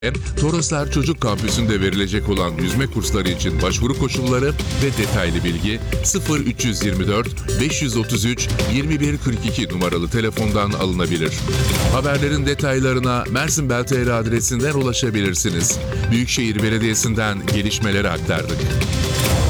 Toroslar Çocuk Kampüsü'nde verilecek olan yüzme kursları için başvuru koşulları ve detaylı bilgi 0324 533 2142 numaralı telefondan alınabilir. Haberlerin detaylarına Mersin.Bel.tr adresinden ulaşabilirsiniz. Büyükşehir Belediyesi'nden gelişmeleri aktardık.